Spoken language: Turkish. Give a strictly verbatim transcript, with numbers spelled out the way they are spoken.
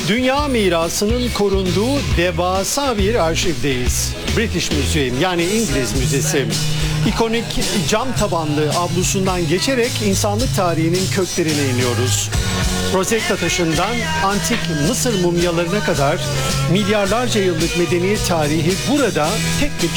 Dünya mirasının korunduğu devasa bir arşivdeyiz. British Museum yani İngiliz Müzesi. İkonik cam tabanlı avlusundan geçerek insanlık tarihinin köklerine iniyoruz. Rosetta taşından antik Mısır mumyalarına kadar milyarlarca yıllık medeniyet tarihi burada tek bir